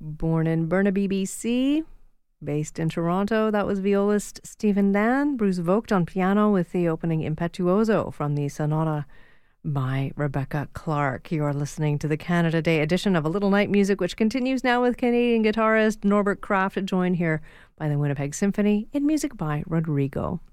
Born in Burnaby, BC, based in Toronto, that was violist Stephen Dan. Bruce Vogt on piano with the opening Impetuoso from the sonata by Rebecca Clark. You are listening to the Canada Day edition of A Little Night Music, which continues now with Canadian guitarist Norbert Kraft, joined here by the Winnipeg Symphony in music by Rodrigo.